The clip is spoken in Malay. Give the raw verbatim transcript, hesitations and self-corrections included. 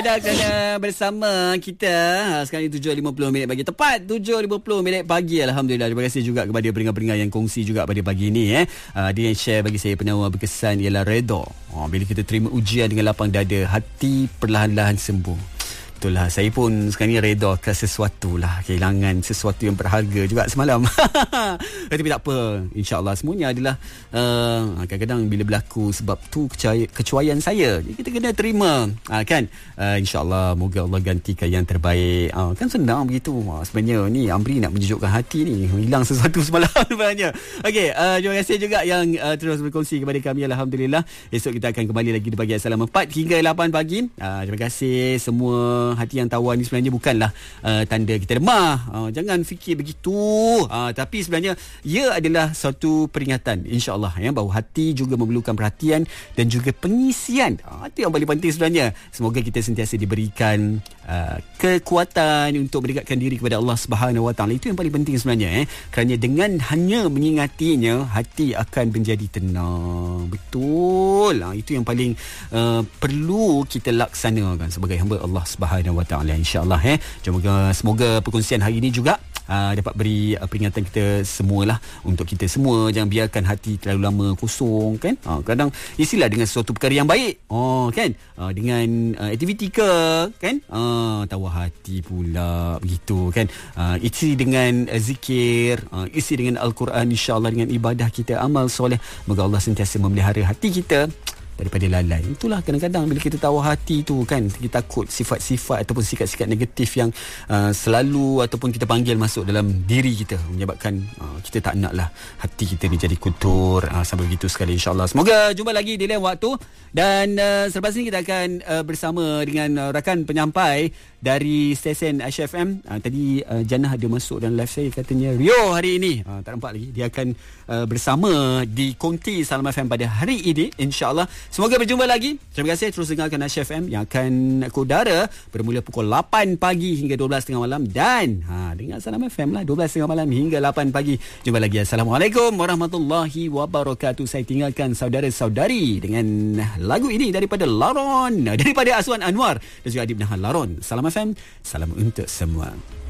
dah kena bersama kita. Sekarang ni tujuh lima puluh minit pagi. Tepat tujuh lima puluh minit pagi. Alhamdulillah. Terima kasih juga kepada pendengar-pendengar yang kongsi juga pada pagi ni. Eh. Uh, dia yang share bagi saya penawar berkesan ialah redha. Uh, bila kita terima ujian dengan lapang dada, hati perlahan-lahan sembuh. Itulah, saya pun sekarang ni reda ke sesuatu lah, kehilangan sesuatu yang berharga juga semalam. Tapi tak apa, insyaAllah semuanya adalah uh, kadang-kadang bila berlaku sebab tu kecuaian saya, kita kena terima, uh, kan. uh, InsyaAllah moga Allah gantikan yang terbaik. uh, Kan senang begitu. uh, Sebenarnya ni Amri nak menjejukkan hati ni, hilang sesuatu semalam sebenarnya. Okey, uh, terima kasih juga yang uh, terus berkongsi kepada kami. Alhamdulillah. Esok kita akan kembali lagi di pagi Assalam empat hingga lapan pagi. uh, Terima kasih semua. Hati yang tawar ni sebenarnya bukanlah uh, tanda kita lemah. Uh, jangan fikir begitu. Uh, tapi sebenarnya ia adalah satu peringatan, insya-Allah, ya, bahawa hati juga memerlukan perhatian dan juga pengisian. Uh, itu yang paling penting sebenarnya. Semoga kita sentiasa diberikan uh, kekuatan untuk mendekatkan diri kepada Allah Subhanahu Wa Taala. Itu yang paling penting sebenarnya. Eh. Kerana dengan hanya mengingatinya, hati akan menjadi tenang. Betul. Uh, itu yang paling uh, perlu kita laksanakan sebagai hamba Allah Subhanahu Wa Taala, insya-Allah. Eh, semoga semoga perkongsian hari ini juga uh, dapat beri uh, peringatan kita semualah, untuk kita semua jangan biarkan hati terlalu lama kosong, kan. Uh, kadang isilah dengan sesuatu perkara yang baik. Oh, kan. Uh, dengan uh, aktiviti ke, kan. Uh, tawar hati pula begitu, kan. Uh, isi dengan uh, zikir, uh, isi dengan Al-Quran, insya-Allah, dengan ibadah kita, amal soleh. Moga Allah sentiasa memelihara hati kita daripada lalai. Itulah kadang-kadang bila kita tahu hati tu, kan, kita takut sifat-sifat ataupun sikap-sikap negatif yang uh, selalu ataupun kita panggil masuk dalam diri kita, menyebabkan uh, kita tak naklah hati kita ni jadi kotor. Uh, sampai begitu sekali, insya-Allah. Semoga jumpa lagi di lain waktu. Dan uh, selepas ini kita akan uh, bersama dengan uh, rakan penyampai dari stesen Aisyah F M. Uh, tadi uh, Jannah ada masuk dalam live saya, katanya Rio hari ini uh, tak nampak lagi. Dia akan uh, bersama di Konti Salam F M pada hari ini, insya-Allah. Semoga berjumpa lagi. Terima kasih. Terus dengarkan Aisyah F M yang akan ke udara bermula pukul lapan pagi hingga dua belas tiga puluh malam. Dan ha, dengar Salam F M lah, dua belas tiga puluh malam hingga lapan pagi. Jumpa lagi. Assalamualaikum warahmatullahi wabarakatuh. Saya tinggalkan saudara-saudari dengan lagu ini daripada Laron, daripada Aswan Anwar dan juga Adib Nahal Laron. Salam F M, salam untuk semua.